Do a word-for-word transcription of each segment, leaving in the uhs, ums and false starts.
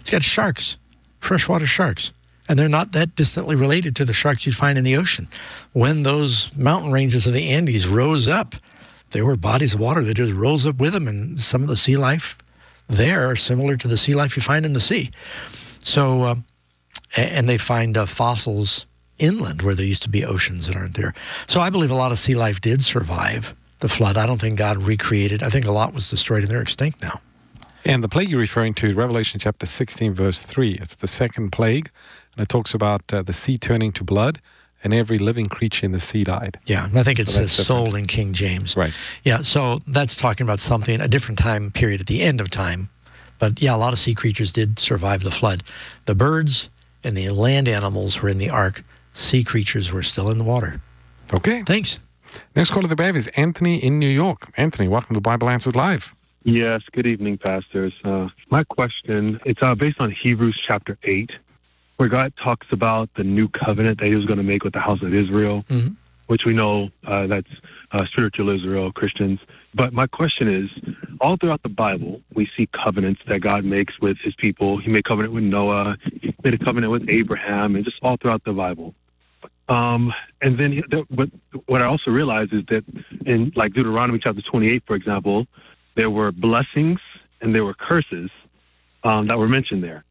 It's got sharks, freshwater sharks. And they're not that distantly related to the sharks you'd find in the ocean. When those mountain ranges of the Andes rose up, there were bodies of water that just rose up with them, and some of the sea life there are similar to the sea life you find in the sea. So, uh, and they find uh, fossils inland where there used to be oceans that aren't there. So I believe a lot of sea life did survive the flood. I don't think God recreated. I think a lot was destroyed, and they're extinct now. And the plague you're referring to, Revelation chapter sixteen, verse three, it's the second plague. And it talks about uh, the sea turning to blood, and every living creature in the sea died. Yeah, I think it so says soul in King James. Right. Yeah, so that's talking about something, a different time period at the end of time. But yeah, a lot of sea creatures did survive the flood. The birds and the land animals were in the ark. Sea creatures were still in the water. Okay. Thanks. Next caller to the Bev is Anthony in New York. Anthony, welcome to Bible Answers Live. Yes, good evening, pastors. Uh, my question, it's uh, based on Hebrews chapter eight, where God talks about the new covenant that he was going to make with the house of Israel, mm-hmm. which we know uh, that's uh, spiritual Israel, Christians. But my question is, all throughout the Bible, we see covenants that God makes with his people. He made covenant with Noah, he made a covenant with Abraham, and just all throughout the Bible. Um, and then what, what I also realized is that in like Deuteronomy chapter twenty-eight, for example, there were blessings and there were curses um, that were mentioned there.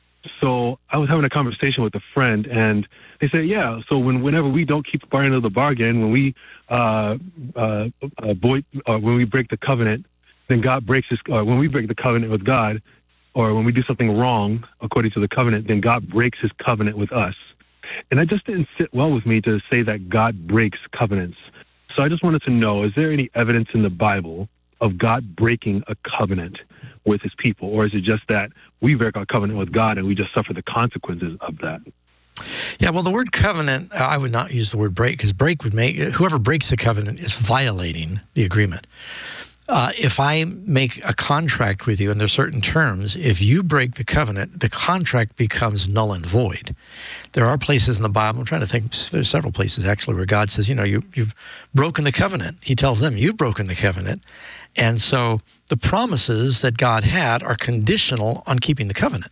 So I was having a conversation with a friend, and they said, yeah, so when, whenever we don't keep our end of the bargain, when we uh, uh, uh, boy, uh, when we break the covenant, then God breaks his, uh, when we break the covenant with God, or when we do something wrong according to the covenant, then God breaks his covenant with us. And that just didn't sit well with me to say that God breaks covenants. So I just wanted to know, is there any evidence in the Bible of God breaking a covenant with his people? Or is it just that we break our covenant with God and we just suffer the consequences of that? Yeah, well, the word covenant, I would not use the word break, because break would make, whoever breaks the covenant is violating the agreement. Uh, if I make a contract with you and there's certain terms, if you break the covenant, the contract becomes null and void. There are places in the Bible, I'm trying to think, there's several places actually where God says, you know, you, you've broken the covenant. He tells them, you've broken the covenant. And so the promises that God had are conditional on keeping the covenant.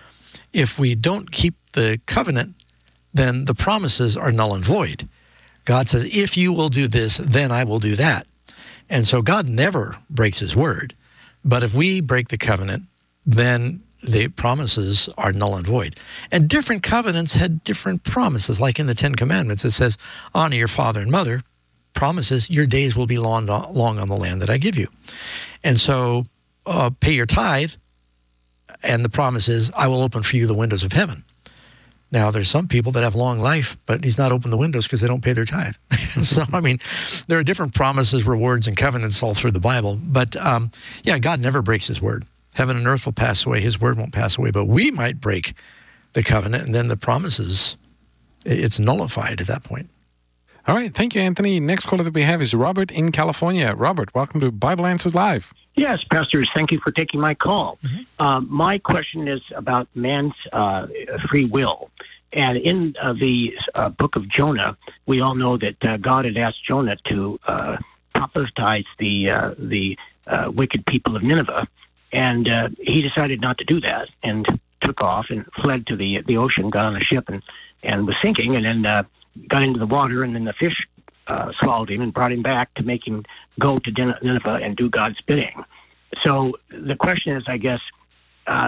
If we don't keep the covenant, then the promises are null and void. God says, if you will do this, then I will do that. And so God never breaks his word. But if we break the covenant, then the promises are null and void. And different covenants had different promises. Like in the Ten Commandments, it says, honor your father and mother. Promises, your days will be long, long on the land that I give you. And so uh, pay your tithe, and the promise is, I will open for you the windows of heaven. Now, there's some people that have long life, but he's not opened the windows because they don't pay their tithe. So, I mean, there are different promises, rewards, and covenants all through the Bible. But, um, yeah, God never breaks his word. Heaven and earth will pass away. His word won't pass away. But we might break the covenant, and then the promises, it's nullified at that point. All right. Thank you, Anthony. Next caller that we have is Robert in California. Robert, welcome to Bible Answers Live. Yes, pastors, thank you for taking my call. Mm-hmm. Um, my question is about man's uh, free will. And in uh, the uh, book of Jonah, we all know that uh, God had asked Jonah to uh, prophesy the uh, the uh, wicked people of Nineveh, and uh, he decided not to do that and took off and fled to the the ocean, got on a ship and, and was sinking, and then uh, got into the water, and then the fish uh, swallowed him and brought him back to make him go to Nineveh and do God's bidding. So the question is, I guess, uh,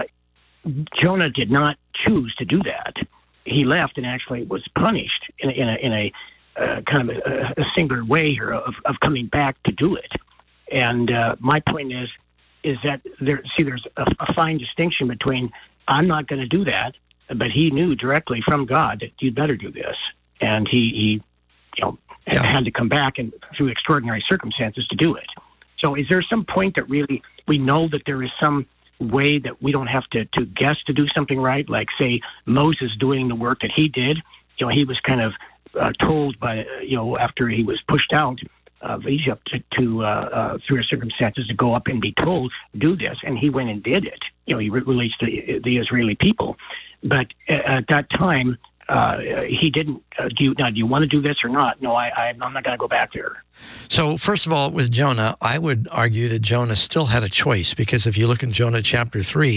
Jonah did not choose to do that. He left and actually was punished in a, in a, in a uh, kind of a, a singular way here of, of coming back to do it. And uh, my point is, is that there, see, there's a, a fine distinction between I'm not going to do that, but he knew directly from God that you'd better do this, and he, he you know, yeah. had to come back and through extraordinary circumstances to do it. So, is there some point that really we know that there is some way that we don't have to, to guess to do something right? Like, say, Moses doing the work that he did. You know, he was kind of uh, told by, you know, after he was pushed out of Egypt to, to uh, uh, through circumstances to go up and be told, do this. And he went and did it. You know, he re- relates to the, the Israeli people. But at that time, uh, he didn't, uh, do you, now, do you want to do this or not? No, I, I, I'm not going to go back there. So, first of all, with Jonah, I would argue that Jonah still had a choice, because if you look in Jonah chapter three,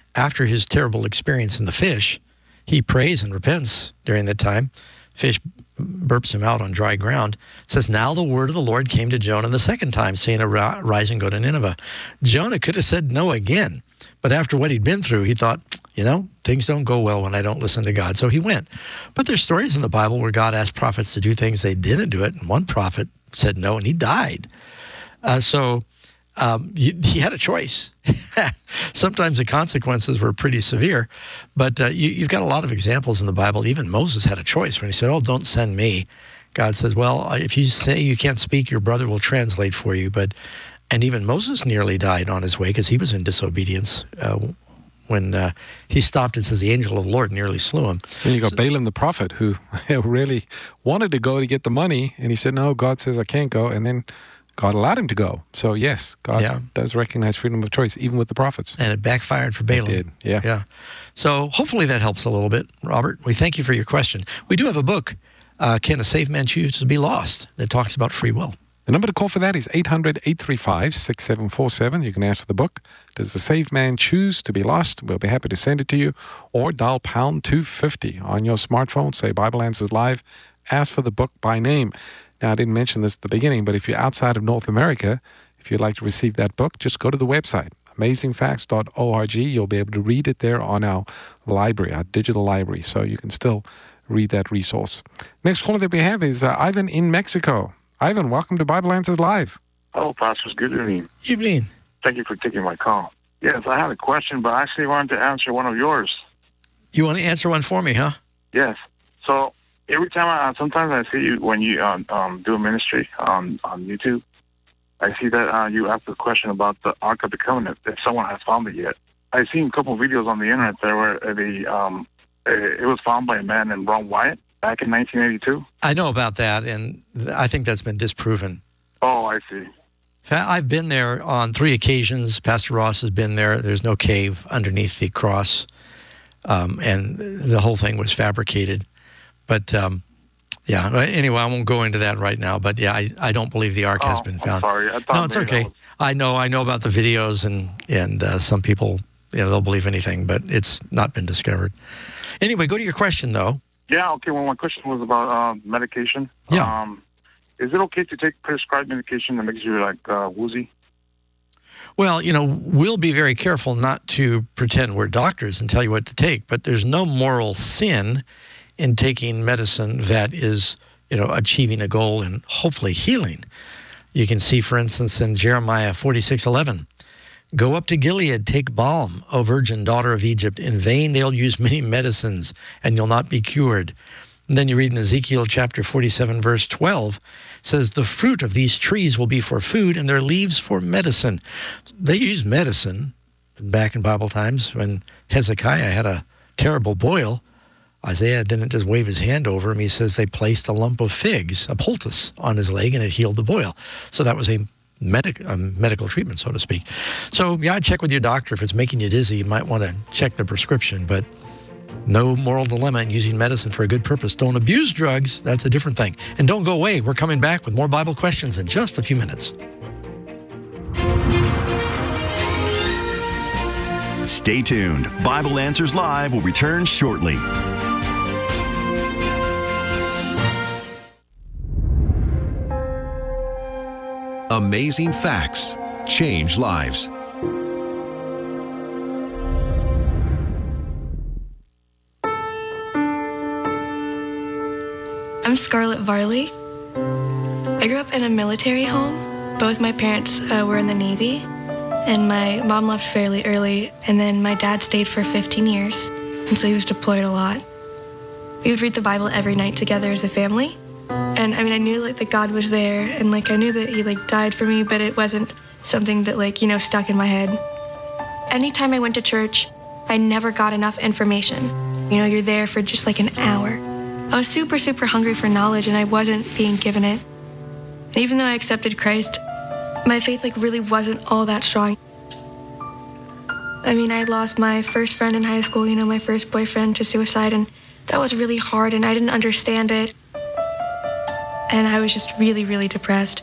after his terrible experience in the fish, he prays and repents during that time. Fish burps him out on dry ground. It says, now the word of the Lord came to Jonah the second time, saying, arise and go to Nineveh. Jonah could have said no again, but after what he'd been through, he thought, you know, things don't go well when I don't listen to God. So he went. But there's stories in the Bible where God asked prophets to do things, they didn't do it, and one prophet said no, and he died. Uh, so um, he, he had a choice. Sometimes the consequences were pretty severe, but uh, you, you've got a lot of examples in the Bible. Even Moses had a choice when he said, oh, don't send me. God says, well, if you say you can't speak, your brother will translate for you. But and even Moses nearly died on his way because he was in disobedience uh, when uh, he stopped. It says the angel of the Lord nearly slew him. Then you got So- Balaam the prophet, who really wanted to go to get the money, and he said, no, God says I can't go, and then God allowed him to go. So yes, God Yeah. does recognize freedom of choice, even with the prophets. And it backfired for Balaam. did, yeah. Yeah. So hopefully that helps a little bit, Robert. We thank you for your question. We do have a book, uh, Can a Saved Man Choose to Be Lost, that talks about free will. The number to call for that is eight hundred, eight three five, six seven four seven. You can ask for the book, Does the Saved Man Choose to Be Lost? We'll be happy to send it to you. Or dial pound two fifty on your smartphone, say Bible Answers Live, ask for the book by name. Now, I didn't mention this at the beginning, but if you're outside of North America, if you'd like to receive that book, just go to the website, amazing facts dot org. You'll be able to read it there on our library, our digital library, so you can still read that resource. Next caller that we have is uh, Ivan in Mexico. Ivan, welcome to Bible Answers Live. Hello, pastors. Good evening. Evening. Thank you for taking my call. Yes, I had a question, but I actually wanted to answer one of yours. You want to answer one for me, huh? Yes. So every time I, sometimes I see you when you um, um, do a ministry on, on YouTube, I see that uh, you ask a question about the Ark of the Covenant, if someone has found it yet. I've seen a couple of videos on the internet there where the um, it was found by a man named Ron Wyatt back in nineteen eighty-two. I know about that, and I think that's been disproven. Oh, I see. I've been there on three occasions. Pastor Ross has been there. There's no cave underneath the cross, um, and the whole thing was fabricated. But, um, yeah, anyway, I won't go into that right now. But, yeah, I, I don't believe the Ark has Oh, been I'm found. sorry. I thought No, it's maybe that okay. was- I know. I know about the videos, and, and uh, some people, you know, they'll believe anything, but it's not been discovered. Anyway, go to your question, though. Yeah, okay. Well, my question was about uh, medication. Yeah. Um, is it okay to take prescribed medication that makes you, like, uh, woozy? Well, you know, we'll be very careful not to pretend we're doctors and tell you what to take, but there's no moral sin in taking medicine that is, you know, achieving a goal and hopefully healing. You can see, for instance, in Jeremiah forty-six eleven, go up to Gilead, take balm, O virgin daughter of Egypt. In vain they'll use many medicines, and you'll not be cured. And then you read in Ezekiel chapter forty-seven, verse twelve, says, the fruit of these trees will be for food, and their leaves for medicine. They used medicine back in Bible times when Hezekiah had a terrible boil. Isaiah didn't just wave his hand over him. He says they placed a lump of figs, a poultice, on his leg, and it healed the boil. So that was a Medic, um, medical treatment, so to speak. So, yeah, I'd check with your doctor. If it's making you dizzy, you might want to check the prescription, but no moral dilemma in using medicine for a good purpose. Don't abuse drugs. That's a different thing. And don't go away. We're coming back with more Bible questions in just a few minutes. Stay tuned. Bible Answers Live will return shortly. Amazing facts change lives. I'm Scarlett Varley. I grew up in a military home. Both my parents uh, were in the Navy, and my mom left fairly early, and then my dad stayed for fifteen years, and so he was deployed a lot. We would read the Bible every night together as a family, and I mean, I knew like that God was there, and like I knew that he like died for me, but it wasn't something that like, you know, stuck in my head. Anytime I went to church, I never got enough information. You know, you're there for just like an hour. I was super, super hungry for knowledge, and I wasn't being given it. And even though I accepted Christ, my faith like really wasn't all that strong. I mean, I had lost my first friend in high school, you know, my first boyfriend to suicide, and that was really hard, and I didn't understand it. And I was just really, really depressed.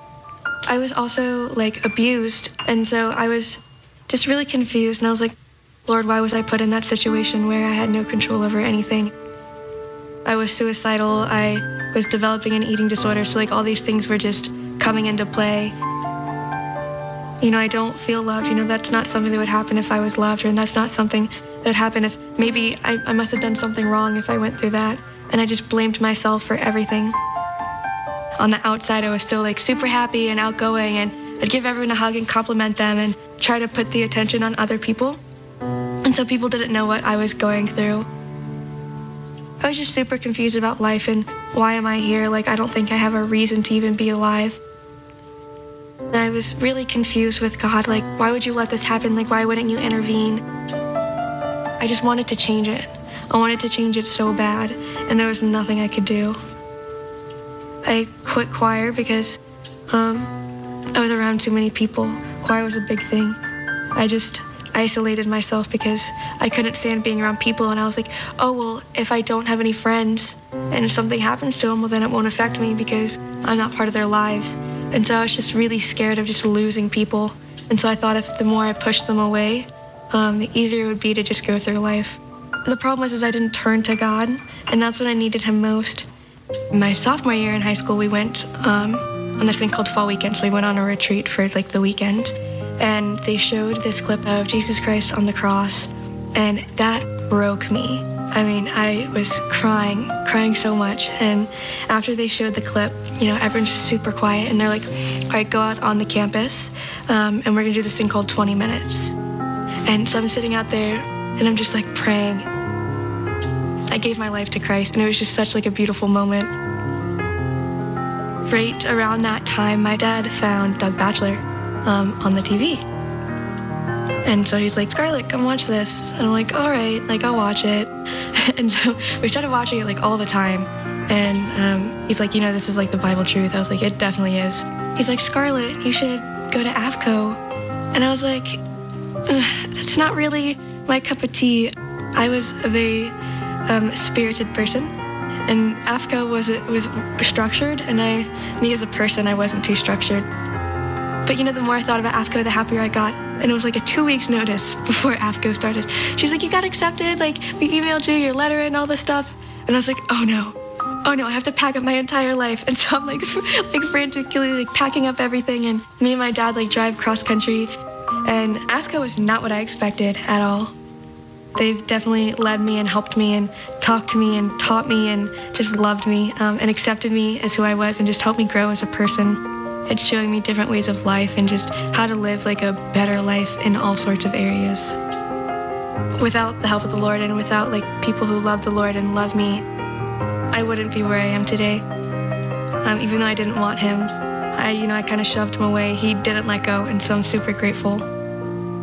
I was also like abused, and so I was just really confused, and I was like, Lord, why was I put in that situation where I had no control over anything? I was suicidal. I was developing an eating disorder. So like all these things were just coming into play. You know, I don't feel loved. You know, that's not something that would happen if I was loved, and that's not something that would happen if maybe I, I must have done something wrong if I went through that. And I just blamed myself for everything. On the outside, I was still like super happy and outgoing, and I'd give everyone a hug and compliment them and try to put the attention on other people. And so people didn't know what I was going through. I was just super confused about life and why am I here? Like, I don't think I have a reason to even be alive. And I was really confused with God. Like, why would you let this happen? Like, why wouldn't you intervene? I just wanted to change it. I wanted to change it so bad, and there was nothing I could do. I quit choir because um, I was around too many people. Choir was a big thing. I just isolated myself because I couldn't stand being around people, and I was like, oh, well, if I don't have any friends and if something happens to them, well, then it won't affect me because I'm not part of their lives. And so I was just really scared of just losing people. And so I thought if the more I pushed them away, um, the easier it would be to just go through life. The problem was is I didn't turn to God, and that's when I needed him most. My sophomore year in high school, we went um, on this thing called Fall Weekend. So we went on a retreat for like the weekend, and they showed this clip of Jesus Christ on the cross, and that broke me. I mean, I was crying, crying so much. And after they showed the clip, you know, everyone's just super quiet, and they're like, all right, go out on the campus, um, and we're gonna do this thing called twenty minutes. And so I'm sitting out there, and I'm just like praying. I gave my life to Christ, and it was just such like a beautiful moment. Right around that time, my dad found Doug Batchelor um, on the T V. And so he's like, Scarlett, come watch this. And I'm like, all right, like I'll watch it. And so we started watching it like all the time. And um, he's like, you know, this is like the Bible truth. I was like, it definitely is. He's like, Scarlett, you should go to A F C O. And I was like, that's not really my cup of tea. I was a very um, spirited person, and A F C O was was structured, and I, me as a person, I wasn't too structured. But you know, the more I thought about A F C O, the happier I got. And it was like a two weeks notice before A F C O started. She's like, you got accepted, like we emailed you your letter and all this stuff. And I was like, oh no, oh no, I have to pack up my entire life. And so I'm like, like frantically like packing up everything, and me and my dad like drive cross country. And A F C O was not what I expected at all. They've definitely led me and helped me and talked to me and taught me and just loved me um, and accepted me as who I was and just helped me grow as a person. It's showing me different ways of life and just how to live like a better life in all sorts of areas. Without the help of the Lord and without like people who love the Lord and love me, I wouldn't be where I am today. Um, even though I didn't want him, I, you know, I kind of shoved him away. He didn't let go, and so I'm super grateful.